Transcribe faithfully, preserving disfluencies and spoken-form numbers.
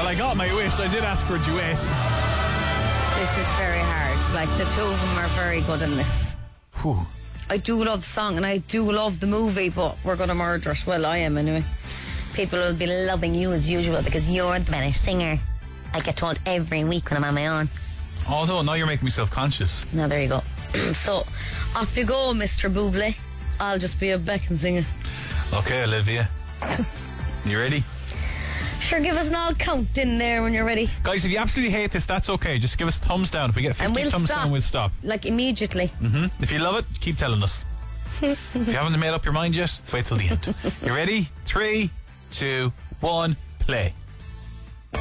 I got my wish. I did ask for a duet. This is very hard. Like, the two of them are very good in this. Whew. I do love the song and I do love the movie, but we're going to murder it. Well, I am anyway. People will be loving you as usual because you're the better singer. I get told every week when I'm on my own. Although, now you're making me self-conscious. Now, there you go. So, off you go, Mister Bublé. I'll just be a back and sing it. Okay, Olivia. You ready? Sure, give us an all count in there when you're ready. Guys, if you absolutely hate this, that's okay. Just give us a thumbs down. If we get fifty we'll thumbs stop. down, we'll stop. Like, immediately. Mm-hmm. If you love it, keep telling us. If you haven't made up your mind yet, wait till the end. You ready? Three, two, one, play.